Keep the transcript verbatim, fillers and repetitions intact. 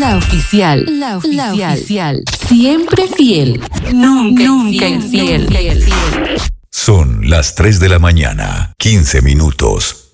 La oficial. La oficial. La oficial. Siempre fiel. Nunca, nunca infiel. Nunca infiel. Son las tres de la mañana, quince minutos.